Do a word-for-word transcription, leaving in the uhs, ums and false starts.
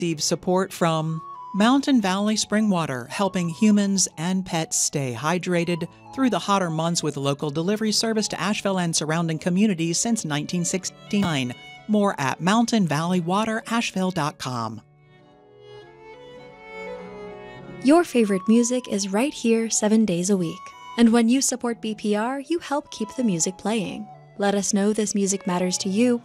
receive support from Mountain Valley Spring Water, helping humans and pets stay hydrated through the hotter months with local delivery service to Asheville and surrounding communities since nineteen sixty-nine. More at mountain valley water asheville dot com. Your favorite music is right here seven days a week. And when you support B P R, you help keep the music playing. Let us know this music matters to you